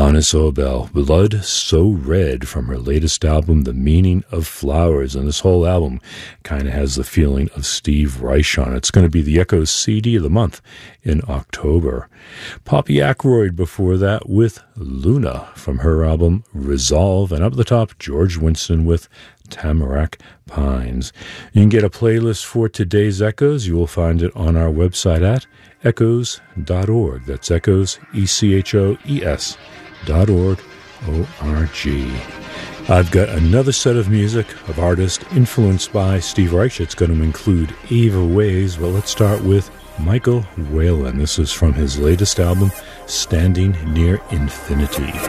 Anna Sobel, Blood So Red, from her latest album, The Meaning of Flowers. And this whole album kind of has the feeling of Steve Reich on it. It's going to be the Echoes CD of the month in October. Poppy Ackroyd before that with Luna from her album Resolve. And up the top, George Winston with Tamarack Pines. You can get a playlist for today's Echoes. You will find it on our website at echoes.org. That's Echoes, ECHOES.org, O-R-G. I've got another set of music of artists influenced by Steve Reich. It's going to include Ava Ways, but let's start with Michael Whalen. This is from his latest album, Standing Near Infinity.